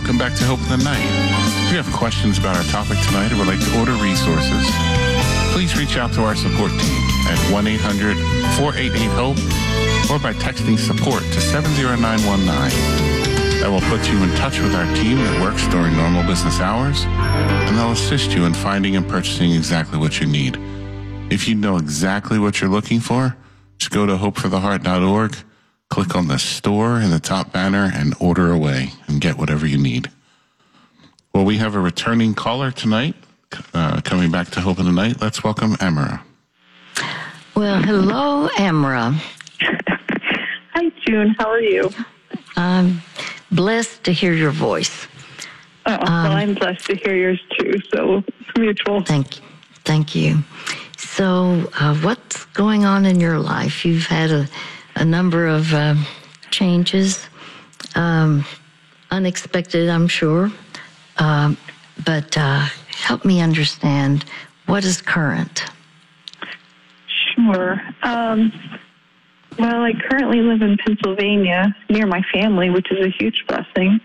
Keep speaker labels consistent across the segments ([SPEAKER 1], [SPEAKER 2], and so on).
[SPEAKER 1] Welcome back to Hope in the Night. If you have questions about our topic tonight or would like to order resources, please reach out to our support team at 1-800-488-HOPE or by texting support to 70919. That will put you in touch with our team that works during normal business hours, and they'll assist you in finding and purchasing exactly what you need. If you know exactly what you're looking for, just go to hopefortheheart.org, click on the store in the top banner, and order away and get whatever you need. Well, we have a returning caller tonight coming back to Hope in the Night. Let's welcome Amara.
[SPEAKER 2] Well, hello, Amara.
[SPEAKER 3] Hi, June. How are you?
[SPEAKER 2] I'm blessed to hear your voice.
[SPEAKER 3] Well, I'm blessed to hear yours too, so it's mutual.
[SPEAKER 2] Thank you. So, what's going on in your life? You've had a number of changes, unexpected, I'm sure, but help me understand what is current.
[SPEAKER 3] Sure. Well, I currently live in Pennsylvania near my family, which is a huge blessing.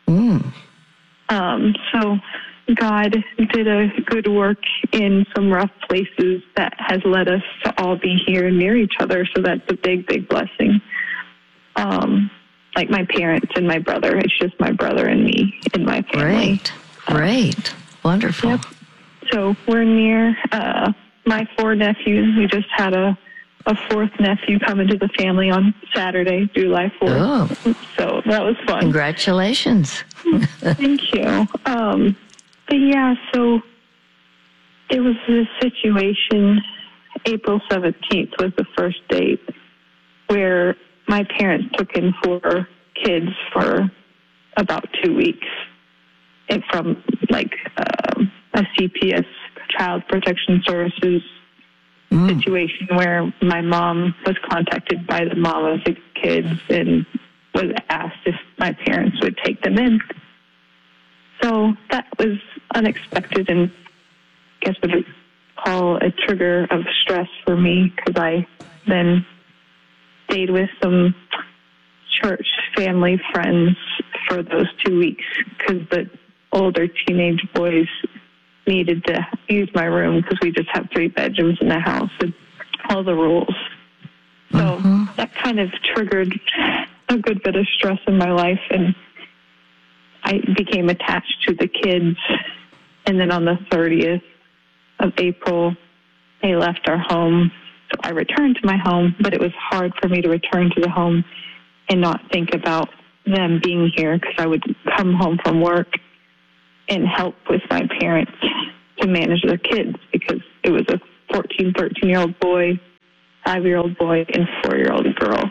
[SPEAKER 3] So God did a good work in some rough places that has led us to all be here near each other. So that's a big, big blessing. Like my parents and my brother. It's just my brother and me in my family.
[SPEAKER 2] Great. Wonderful.
[SPEAKER 3] Yep. So we're near my 4 nephews. We just had a 4th nephew come into the family on Saturday, July 4th.
[SPEAKER 2] Oh.
[SPEAKER 3] So that was fun.
[SPEAKER 2] Congratulations.
[SPEAKER 3] Thank you. But yeah, so it was this situation, April 17th was the first date, where my parents took in 4 kids for about 2 weeks, and from like a CPS, Child Protection Services situation, where my mom was contacted by the mom of the kids and was asked if my parents would take them in. So that was unexpected, and I guess what I'd call a trigger of stress for me, because I then stayed with some church family friends for those 2 weeks, because the older teenage boys needed to use my room because we just have 3 bedrooms in the house and all the rules. So that kind of triggered a good bit of stress in my life, and I became attached to the kids. And then on the 30th of April, they left our home. So I returned to my home, but it was hard for me to return to the home and not think about them being here, because I would come home from work and help with my parents to manage their kids, because it was a 14, 13-year-old boy, 5-year-old boy, and 4-year-old girl.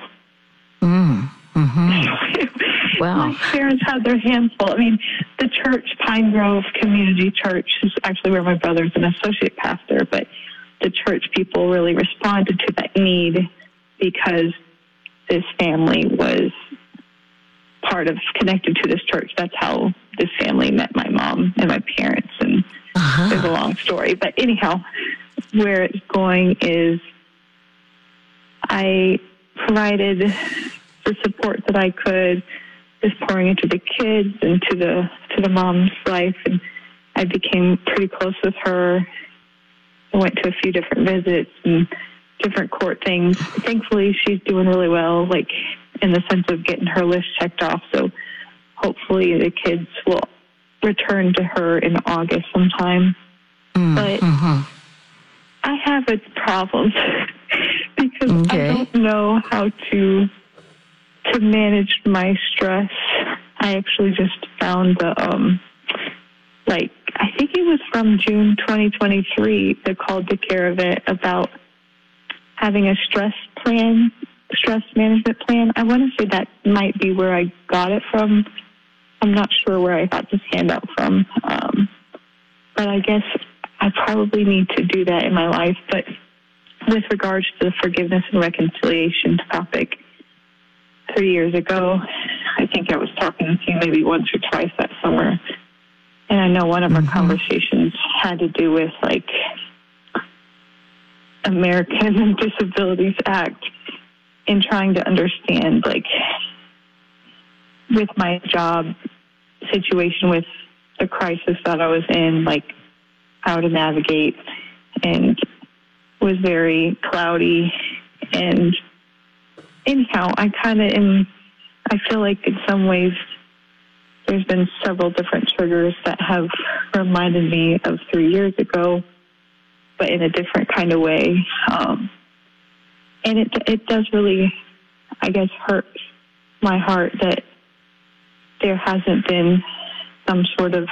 [SPEAKER 2] Wow.
[SPEAKER 3] My parents had their hands full. I mean, the church, Pine Grove Community Church, is actually where my brother's an associate pastor, but the church people really responded to that need, because this family was connected to this church. That's how this family met my mom and my parents, and there's a long story. But anyhow, where it's going is I provided the support that I could, just pouring into the kids and to the mom's life, and I became pretty close with her. I went to a few different visits and different court things. Thankfully, she's doing really well, like in the sense of getting her list checked off. So hopefully the kids will return to her in August sometime. But I have a problem because I don't know how to manage my stress. I actually just found I think it was from June 2023, the Call to Care event about having a stress management plan. I want to say that might be where I got it from. I'm not sure where I got this handout from. But I guess I probably need to do that in my life. But with regards to the forgiveness and reconciliation topic, 3 years ago, I think I was talking to you maybe once or twice that summer. And I know one of our conversations had to do with, like, American Disabilities Act, and trying to understand, like, with my job situation with the crisis that I was in, like how to navigate, and was very cloudy. And anyhow, I feel like in some ways there's been several different triggers that have reminded me of 3 years ago, but in a different kind of way. And it does really, I guess, hurt my heart that there hasn't been some sort of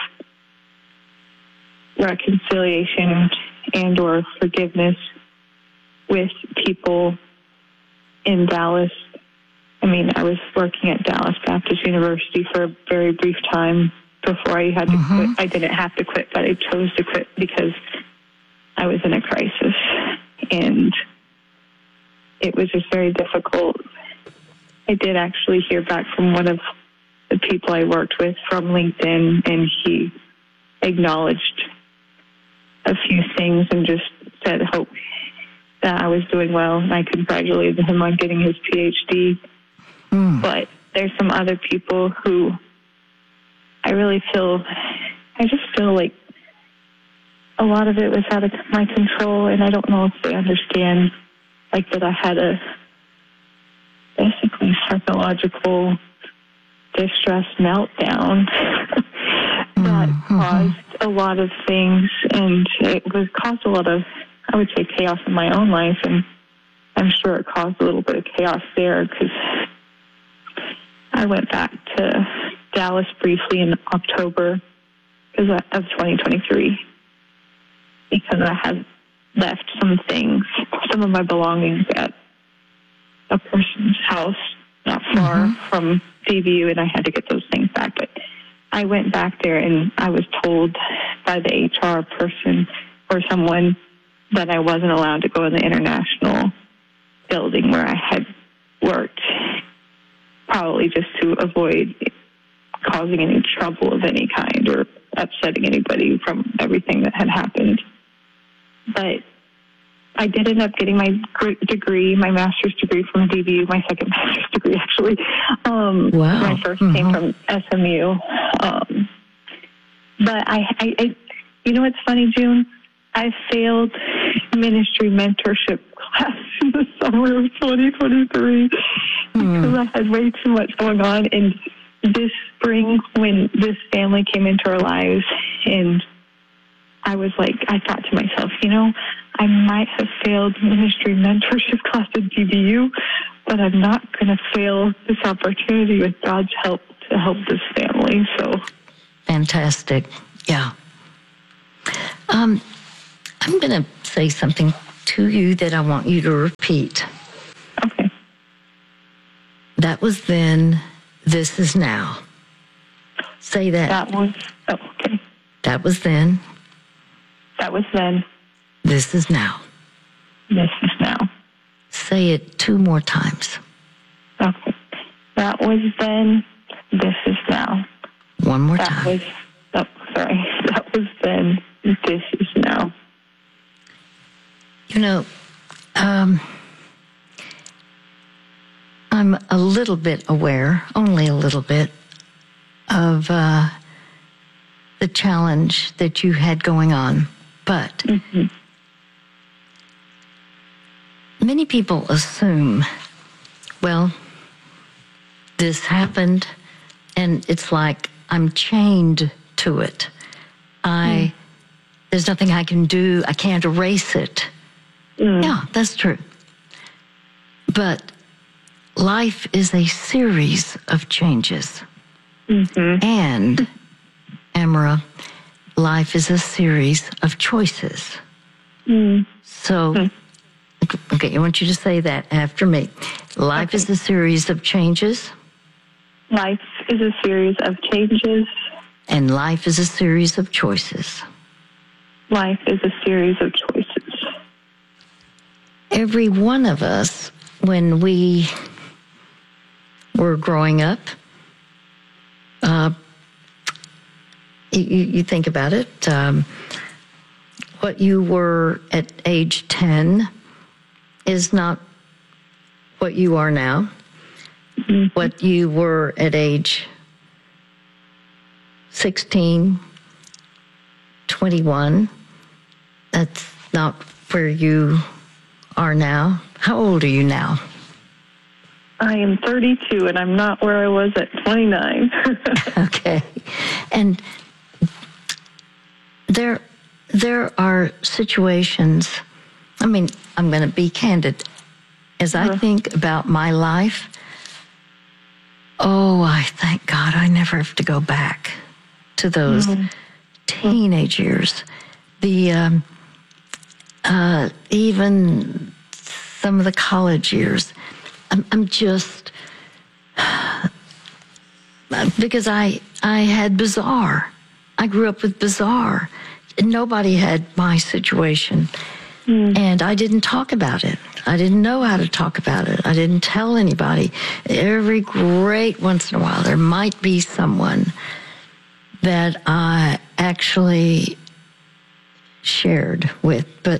[SPEAKER 3] reconciliation and or forgiveness with people in Dallas. I mean, I was working at Dallas Baptist University for a very brief time before I had to quit. I didn't have to quit, but I chose to quit because I was in a crisis. And it was just very difficult. I did actually hear back from one of the people I worked with from LinkedIn, and he acknowledged a few things and just said hope that I was doing well, and I congratulated him on getting his PhD. But there's some other people who I just feel like a lot of it was out of my control, and I don't know if they understand, like, that I had a basically psychological distress meltdown that caused a lot of things, and it caused a lot of, I would say, chaos in my own life, and I'm sure it caused a little bit of chaos there because I went back to Dallas briefly in October of 2023 because I had left some things, some of my belongings at a person's house not far from DBU, and I had to get those things back. But I went back there, and I was told by the HR person or someone that I wasn't allowed to go in the international building where I had worked, probably just to avoid causing any trouble of any kind or upsetting anybody from everything that had happened. But I did end up getting my degree, my master's degree from DBU, my second master's degree, actually.
[SPEAKER 2] Wow.
[SPEAKER 3] My first came from SMU. But I you know what's funny, June? I failed ministry mentorship class in the summer of 2023 because I had way too much going on. And this spring, when this family came into our lives, and I was like, I thought to myself, I might have failed ministry mentorship class at DBU, but I'm not going to fail this opportunity with God's help to help this family. So
[SPEAKER 2] fantastic. Yeah. I'm going to say something to you that I want you to repeat.
[SPEAKER 3] Okay.
[SPEAKER 2] That was then, this is now. Say that.
[SPEAKER 3] Okay.
[SPEAKER 2] That was then.
[SPEAKER 3] That was then.
[SPEAKER 2] This is now.
[SPEAKER 3] This is now.
[SPEAKER 2] Say it 2 more times.
[SPEAKER 3] Okay. That was then. This is now.
[SPEAKER 2] 1 more time.
[SPEAKER 3] That was then. This is now.
[SPEAKER 2] I'm a little bit aware, only a little bit, of the challenge that you had going on. But many people assume, well, this happened, and it's like I'm chained to it. There's nothing I can do. I can't erase it. Yeah, that's true. But life is a series of changes. And, Amara, life is a series of choices. So, okay, I want you to say that after me. Life is a series of changes.
[SPEAKER 3] Life is a series of changes.
[SPEAKER 2] And life is a series of choices.
[SPEAKER 3] Life is a series of choices.
[SPEAKER 2] Every one of us, when we were growing up, you think about it, what you were at age 10 is not what you are now. What you were at age 16, 21. That's not where you are now. How old are you now?
[SPEAKER 3] I am 32, and I'm not where I was at 29.
[SPEAKER 2] Okay. And there are situations, I mean, I'm going to be candid. As I think about my life, I thank God I never have to go back to those teenage years. The even some of the college years. I'm just, because I had Bizarre. I grew up with Bizarre. Nobody had my situation. And I didn't talk about it. I didn't know how to talk about it. I didn't tell anybody. Every great once in a while, there might be someone that I actually shared with, but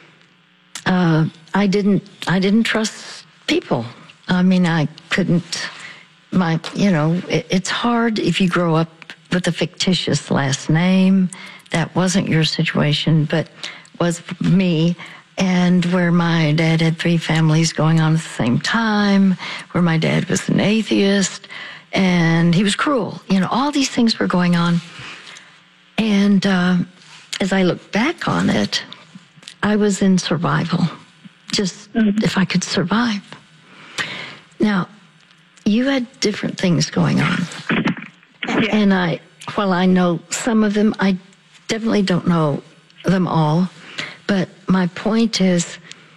[SPEAKER 2] I didn't trust people. I mean, I couldn't. It's hard if you grow up with a fictitious last name. That wasn't your situation, but was me. And where my dad had 3 families going on at the same time, where my dad was an atheist, and he was cruel. All these things were going on. And as I look back on it, I was in survival, just if I could survive. Now, you had different things going on. Yeah. And while I know some of them, I definitely don't know them all. But my point is,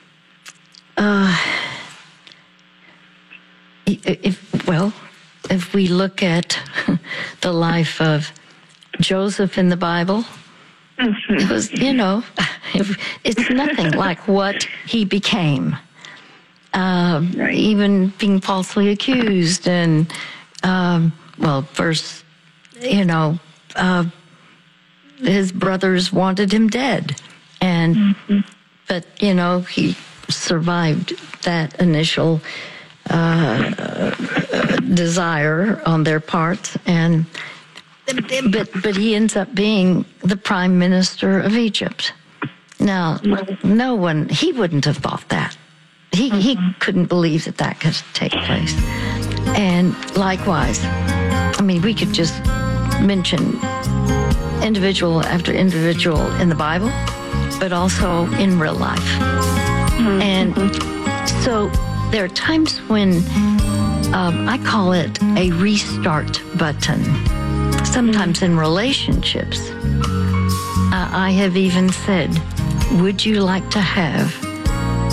[SPEAKER 2] if we look at the life of Joseph in the Bible, it was, it's nothing like what he became. Right. Even being falsely accused and, first, his brothers wanted him dead. And, but, he survived that initial desire on their part. And, but he ends up being the prime minister of Egypt. Now, he wouldn't have thought that. He couldn't believe that could take place. And likewise, I mean, we could just mention individual after individual in the Bible, but also in real life. And so there are times when I call it a restart button. Sometimes in relationships, I have even said, would you like to have